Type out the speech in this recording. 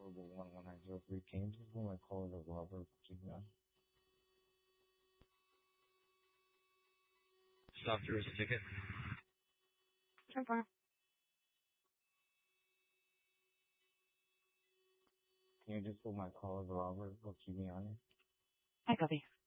11903. Can you just put my call as a Robert? Keep me on. Stop through a ticket. 10-4. Can you just put my call as a Robert? Keep me on it. I copy.